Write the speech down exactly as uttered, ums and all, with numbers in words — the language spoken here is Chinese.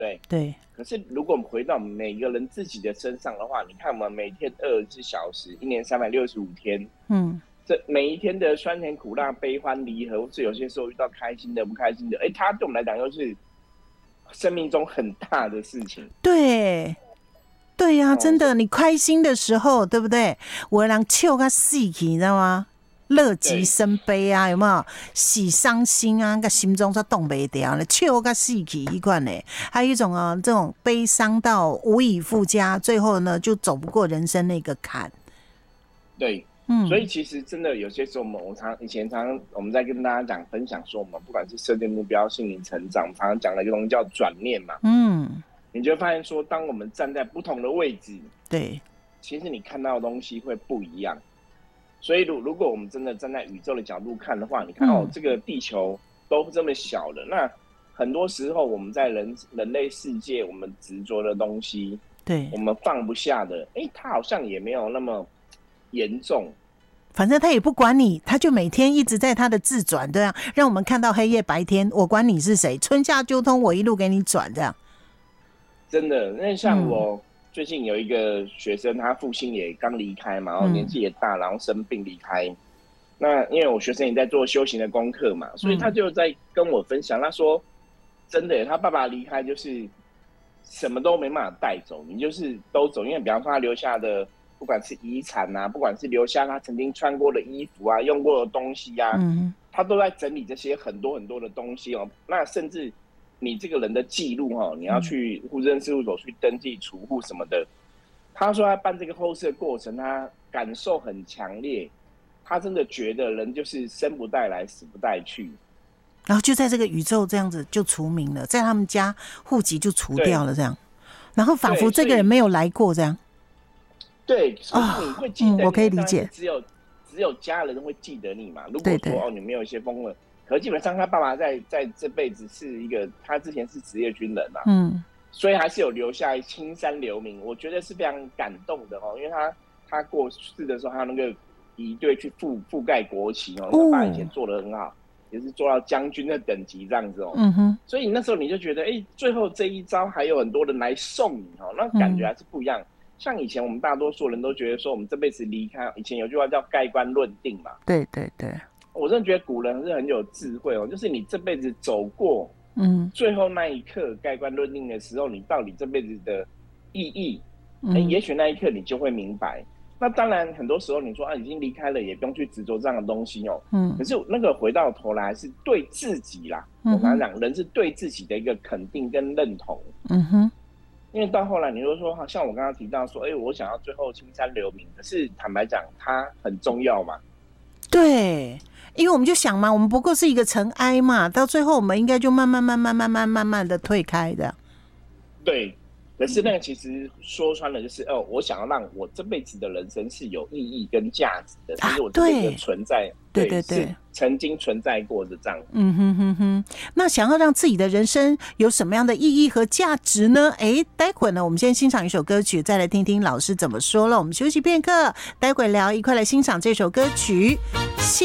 对对。 可是如果我们回到每个人自己的身上的话，你看我们每天二十四小时，一年三百六十五天， 嗯， 这每一天的酸甜苦辣、悲欢离合，或是有些时候遇到开心的、不开心的，哎，它对我们来讲又是生命中很大的事情。 对。对呀、啊， 哦真的，你开心的时候，对不对？我让笑个死去，你知道吗？乐极生悲啊，有没有？喜伤心啊，个心中才动不掉，笑个死去一款呢。还有一种啊，这种悲伤到无以复加，最后呢就走不过人生那个坎。 对，嗯，所以其实真的有些时候，我们我常以前常常我们在跟大家讲分享说，我们不管是设定目标、心灵成长，我们常常讲的一个东西叫转念嘛，嗯。你就会发现说，当我们站在不同的位置， 对， 其实你看到的东西会不一样。所以，如如果我们真的站在宇宙的角度看的话，你看、嗯、哦，这个地球都这么小了，那很多时候我们在人人类世界，我们执着的东西， 对， 我们放不下的，哎，它好像也没有那么严重。 反正他也不管你，他就每天一直在他的自转，对啊，让我们看到黑夜白天，我管你是谁，春夏秋冬，我一路给你转，这样。 真的，那像我最近有一个学生，他父亲也刚离开嘛，然后年纪也大，然后生病离开。嗯、那因为我学生也在做修行的功课嘛，所以他就在跟我分享，他说：“真的，他爸爸离开就是什么都没办法带走，你就是都走。因为比方说他留下的，不管是遗产啊，不管是留下他曾经穿过的衣服啊、用过的东西啊，嗯、他都在整理这些很多很多的东西哦。那甚至。”你这个人的记录哈，你要去户政事务所去登记储户什么的。他说他办这个后事的过程，他感受很强烈，他真的觉得人就是生不带来，死不带去。 然后就在这个宇宙这样子就除名了，在他们家户籍就除掉了这样，然后仿佛这个人没有来过这样。 对，所以你会记得、 哦嗯，我可以理解， 只有只有家人会记得你嘛。如果说对对哦，你没有一些风了。可基本上他爸爸在在这辈子是一个，他之前是职业军人嘛，嗯，所以还是有留下青山留名，我觉得是非常感动的哦，因为他他过世的时候，他那个仪队去覆覆盖国旗哦，他爸以前做得很好，也是做到将军的等级这样子哦，嗯哼，所以那时候你就觉得，哎，最后这一招还有很多人来送你哦，那感觉还是不一样。嗯、像以前我们大多数人都觉得说，我们这辈子离开，以前有句话叫盖棺论定嘛， 对对对。 我真的觉得古人是很有智慧哦，就是你这辈子走过，嗯，最后那一刻盖棺论定的时候，你到底这辈子的意义，嗯、欸，也许那一刻你就会明白。那当然，很多时候你说啊，已经离开了，也不用去执着这样的东西哦，嗯。可是那个回到头来是对自己啦，嗯、我刚才讲，人是对自己的一个肯定跟认同，嗯哼。因为到后来，你就说，像我刚刚提到说，哎、欸，我想要最后青山留名，可是坦白讲，它很重要嘛， 对。因为我们就想嘛，我们不过是一个尘埃嘛，到最后我们应该就慢慢慢慢慢慢慢慢的退开的。 对，可是那个其实说穿了就是哦，我想要让我这辈子的人生是有意义跟价值的，就是、啊、我这辈子的存在， 对对 对, 对， 曾经存在过的这样。 嗯哼哼哼，那想要让自己的人生有什么样的意义和价值呢？哎，待会呢，我们先欣赏一首歌曲，再来听听老师怎么说了。我们休息片刻，待会聊，一块来欣赏这首歌曲。